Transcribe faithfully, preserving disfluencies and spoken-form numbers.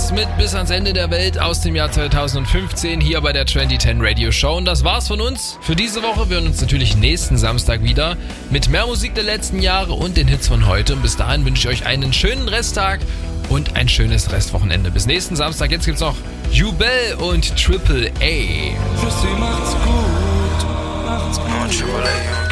Hits mit Bis ans Ende der Welt aus dem Jahr zweitausendfünfzehn hier bei der zwanzig zehn Radio Show. Und das war's von uns für diese Woche. Wir hören uns natürlich nächsten Samstag wieder mit mehr Musik der letzten Jahre und den Hits von heute. Und bis dahin wünsche ich euch einen schönen Resttag und ein schönes Restwochenende. Bis nächsten Samstag. Jetzt gibt's noch Jubel und Triple A. Tschüssi, macht's gut. Macht's gut.